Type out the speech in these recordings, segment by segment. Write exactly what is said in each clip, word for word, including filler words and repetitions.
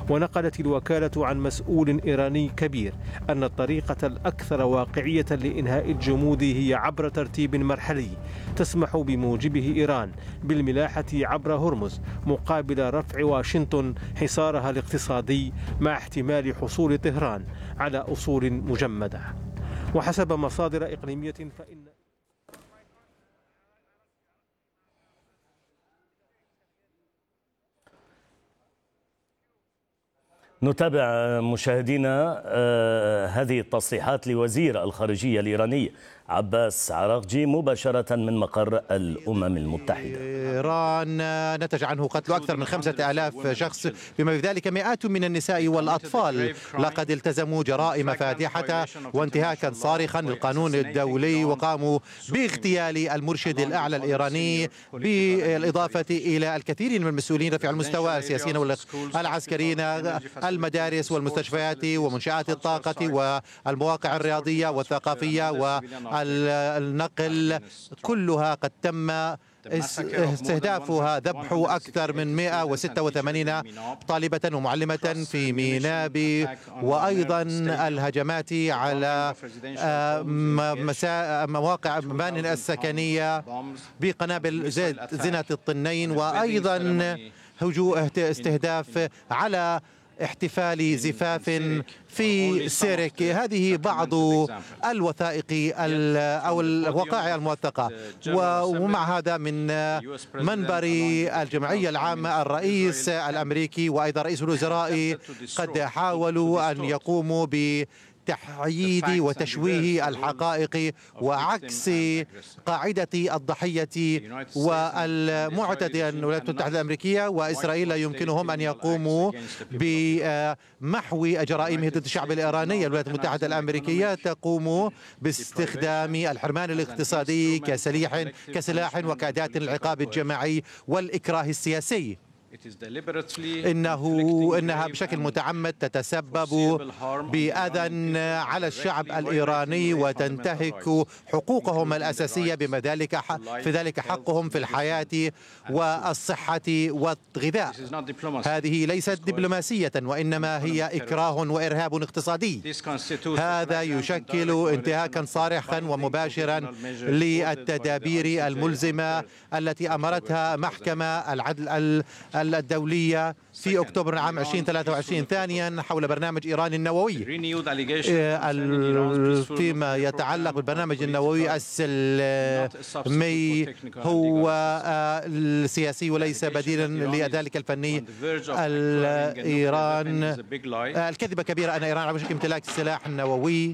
ونقلت الوكالة عن مسؤول إيراني كبير أن الطريقة الأكثر واقعية لإنهاء الجمود هي عبر ترتيب مرحلي تسمح بموجبه إيران بالملاحة عبر هرمز مقابل رفع واشنطن حصارها الاقتصادي مع احتمال حصول طهران على أصول مجمدة. وحسب مصادر إقليمية فإن نتابع مشاهدينا هذه التصريحات لوزير الخارجية الإيراني عباس عراقجي مباشرة من مقر الأمم المتحدة. إيران نتج عنه قتل أكثر من خمسة آلاف شخص بما في ذلك مئات من النساء والأطفال. لقد التزموا جرائم فادحة وانتهاكا صارخا للقانون الدولي، وقاموا باغتيال المرشد الأعلى الإيراني، بالإضافة إلى الكثير من المسؤولين رفيع المستوى السياسيين والعسكريين، المدارس والمستشفيات ومنشآت الطاقة والمواقع الرياضية والثقافية والنقل، كلها قد تم استهدافها، ذبح أكثر من مئة وستة وثمانين طالبة ومعلمة في ميناب، وأيضا الهجمات على مواقع مبانٍ السكنية بقنابل زنة الطنين، وأيضا استهداف على احتفال زفاف في سيرك. هذه بعض الوثائق أو الوقائع الموثقة. ومع هذا من منبر الجمعية العامة الرئيس الأمريكي وأيضا رئيس الوزراء قد حاولوا أن يقوموا ب تحييد وتشويه الحقائق وعكس قاعدة الضحية والمعتدى. أن الولايات المتحدة الأمريكية وإسرائيل لا يمكنهم أن يقوموا بمحو جرائمهم ضد الشعب الإيراني. الولايات المتحدة الأمريكية تقوم باستخدام الحرمان الاقتصادي كسلاح كسلاح وكأداة العقاب الجماعي والإكراه السياسي. إنه إنها بشكل متعمد تتسبب بأذى على الشعب الإيراني وتنتهك حقوقهم الأساسية، بما ذلك في ذلك حقهم في الحياة والصحة والغذاء. هذه ليست دبلوماسية وإنما هي إكراه وإرهاب اقتصادي. هذا يشكل انتهاكا صارخا ومباشرا للتدابير الملزمة التي أمرتها محكمة العدل الدولية في أكتوبر عام ألفين وثلاثة وعشرين. ثانيا، حول برنامج إيران النووي. فيما يتعلق بالبرنامج النووي السلمي هو السياسي وليس بديلا لذلك الفني. إيران الكذبة كبيرة أن إيران على وشك امتلاك السلاح النووي،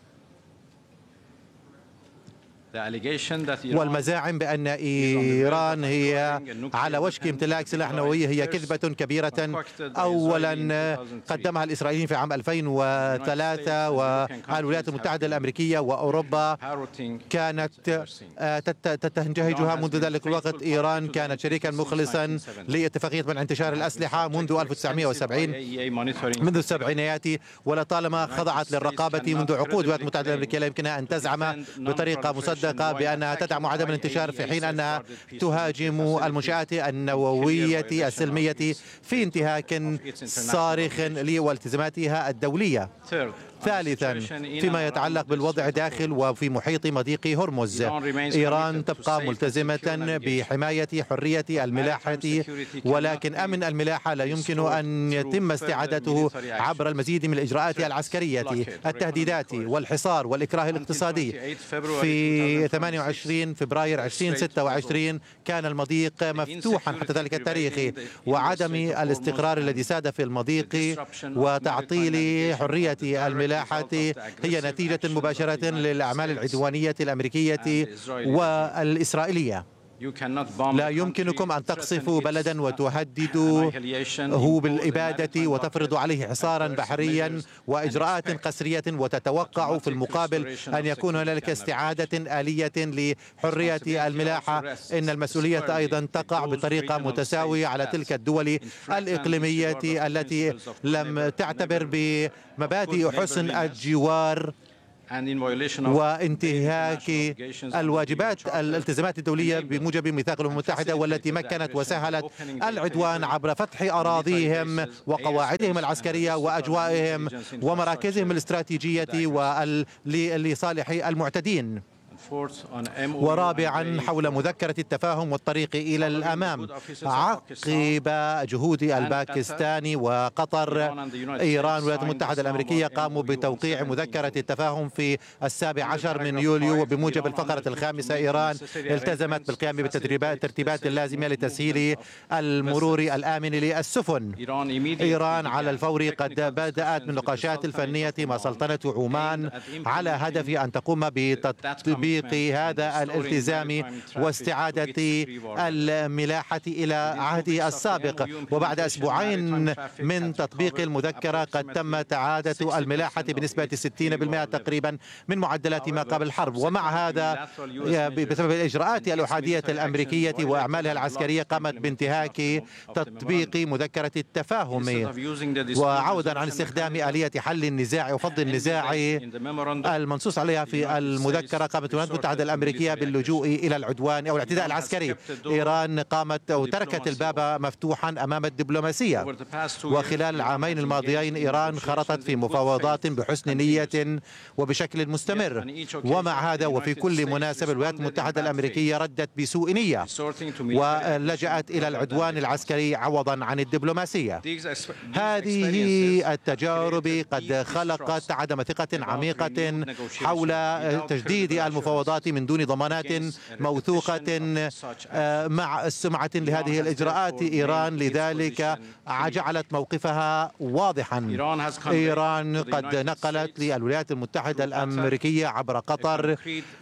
والمزاعم بأن إيران هي على وشك امتلاك سلاح نووي هي كذبة كبيرة. أولا قدمها الإسرائيليين في عام ألفين وثلاثة، والولايات المتحدة الأمريكية وأوروبا كانت تنتهجها منذ ذلك الوقت. إيران كانت شريكا مخلصا لاتفاقية منع انتشار الأسلحة منذ ألف وتسعمئة وسبعين، منذ السبعينيات، ولطالما خضعت للرقابة منذ عقود. الولايات المتحدة الأمريكية لا يمكنها أن تزعم بطريقة مصدقة بأنها تدعم عدم الانتشار في حين أنها تهاجم المنشآت النووية السلمية في انتهاك صارخ والتزاماتها الدولية. ثالثا، فيما يتعلق بالوضع داخل وفي محيط مضيق هرمز، إيران تبقى ملتزمة بحماية حرية الملاحة، ولكن أمن الملاحة لا يمكن أن يتم استعادته عبر المزيد من الإجراءات العسكرية، التهديدات والحصار والإكراه الاقتصادي. في ثمانية وعشرين فبراير ألفين وستة وعشرين كان المضيق مفتوحا حتى ذلك التاريخ، وعدم الاستقرار الذي ساد في المضيق وتعطيل حرية الملاحة هي نتيجة مباشرة للأعمال العدوانية الأمريكية والإسرائيلية. لا يمكنكم أن تقصفوا بلدا وتهددوه بالإبادة وتفرضوا عليه حصارا بحريا وإجراءات قسرية وتتوقعوا في المقابل أن يكون هنالك استعادة آلية لحرية الملاحة. إن المسؤولية أيضا تقع بطريقة متساوية على تلك الدول الإقليمية التي لم تعتبر بمبادئ حسن الجوار وانتهاك الواجبات الالتزامات الدولية بموجب ميثاق الأمم المتحدة، والتي مكنت وسهلت العدوان عبر فتح أراضيهم وقواعدهم العسكرية وأجوائهم ومراكزهم الاستراتيجية لصالح المعتدين. ورابعا حول مذكرة التفاهم والطريق إلى الأمام. عقب جهود الباكستان وقطر، إيران والولايات المتحدة الأمريكية قاموا بتوقيع مذكرة التفاهم في السابع عشر من يوليو، وبموجب الفقرة الخامسة إيران التزمت بالقيام بالترتيبات اللازمة لتسهيل المرور الآمن للسفن. إيران على الفور قد بدأت من النقاشات الفنية مع سلطنة عمان على هدف أن تقوم بتطبيق هذا الالتزام واستعادة الملاحة إلى عهده السابق. وبعد أسبوعين من تطبيق المذكرة قد تم تعادة الملاحة بنسبة ستين بالمئة تقريبا من معدلات ما قبل الحرب. ومع هذا بسبب الإجراءات الأحادية الأمريكية وأعمالها العسكرية قامت بانتهاك تطبيق مذكرة التفاهم. وعودا عن استخدام آلية حل النزاع وفض النزاع المنصوص عليها في المذكرة، قامت الولايات المتحدة الأمريكية باللجوء إلى العدوان أو الاعتداء العسكري. إيران قامت أو تركت الباب مفتوحا أمام الدبلوماسية. وخلال العامين الماضيين إيران خرطت في مفاوضات بحسن نية وبشكل مستمر. ومع هذا وفي كل مناسبة الولايات المتحدة الأمريكية ردت بسوء نية ولجأت إلى العدوان العسكري عوضا عن الدبلوماسية. هذه التجارب قد خلقت عدم ثقة عميقة حول تجديد المفاوضات من دون ضمانات موثوقة مع السمعة لهذه الإجراءات. إيران لذلك جعلت موقفها واضحا. إيران قد نقلت للولايات المتحدة الأمريكية عبر قطر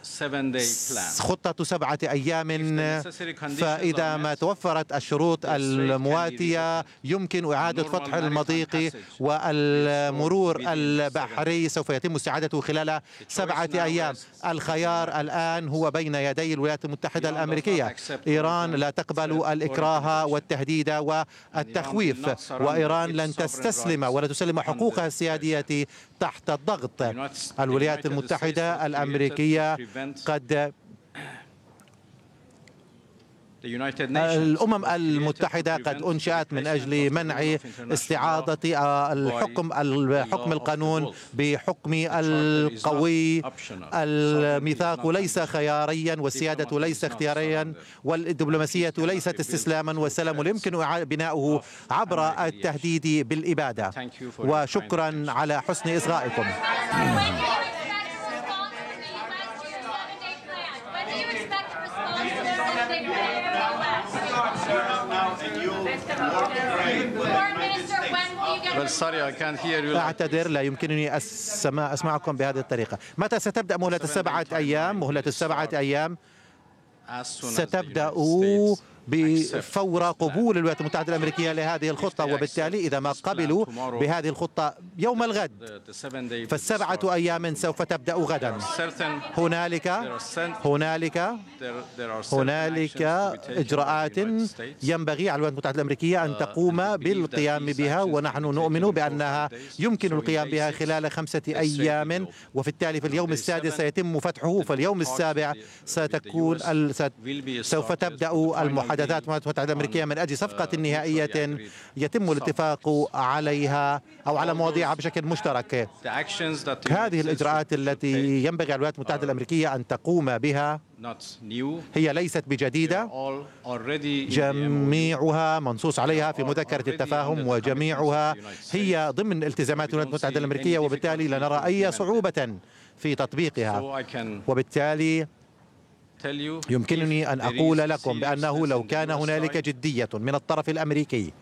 خطة سبعة أيام، فإذا ما توفرت الشروط المواتية يمكن إعادة فتح المضيق، والمرور البحري سوف يتم استعادته خلال سبعة أيام. الخيار الآن هو بين يدي الولايات المتحدة الأمريكية. إيران لا تقبل الإكراه والتهديد والتخويف، وإيران لن تستسلم ولا تسلم حقوقها السيادية تحت الضغط. الولايات المتحدة الأمريكية قد الأمم المتحدة قد أنشأت من أجل منع استعادة الحكم الحكم القانون بحكم القوي. الميثاق ليس خياريا والسيادة ليس اختياريا والدبلوماسية ليست استسلاما، والسلام يمكن بناؤه عبر التهديد بالإبادة. وشكرا على حسن إصغائكم. أعتذر، لا يمكنني أسمع أسمعكم بهذه الطريقة. متى ستبدأ مهلة السبعة أيام؟ مهلة السبعة أيام ستبدأ بفور قبول الولايات المتحدة الأمريكية لهذه الخطة، وبالتالي إذا ما قبلوا بهذه الخطة يوم الغد فالسبعة أيام سوف تبدأ غدا. هنالك هنالك هنالك إجراءات ينبغي على الولايات المتحدة الأمريكية أن تقوم بالقيام بها، ونحن نؤمن بأنها يمكن القيام بها خلال خمسة أيام، وفي التالي في اليوم السادس سيتم فتحه. فاليوم السابع ستكون سوف تبدأ المحادثات مع الولايات المتحدة الأمريكية من أجل صفقة نهائية يتم الاتفاق عليها أو على مواضيعها بشكل مشترك. هذه الإجراءات التي ينبغي على الولايات المتحدة الأمريكية أن تقوم بها هي ليست بجديدة، جميعها منصوص عليها في مذكرة التفاهم، وجميعها هي ضمن التزامات الولايات المتحدة الأمريكية، وبالتالي لا نرى أي صعوبة في تطبيقها. وبالتالي يمكنني أن أقول لكم بأنه لو كان هنالك جدية من الطرف الأمريكي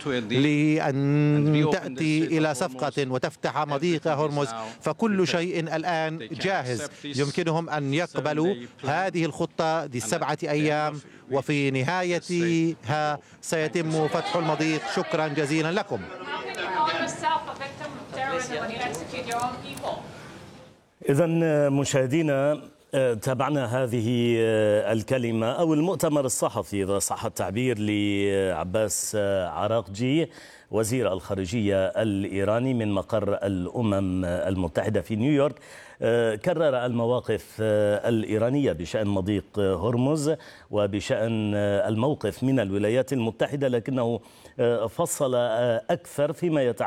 لأن تأتي إلى صفقة وتفتح مضيق هرمز فكل شيء الآن جاهز. يمكنهم أن يقبلوا هذه الخطة ذي السبعة أيام، وفي نهايتها سيتم فتح المضيق. شكرا جزيلا لكم. إذن مشاهدينا، تابعنا هذه الكلمة أو المؤتمر الصحفي إذا صح التعبير لعباس عراقجي وزير الخارجية الإيراني من مقر الأمم المتحدة في نيويورك. كرر المواقف الإيرانية بشأن مضيق هرمز وبشأن الموقف من الولايات المتحدة، لكنه فصل أكثر فيما يتعلق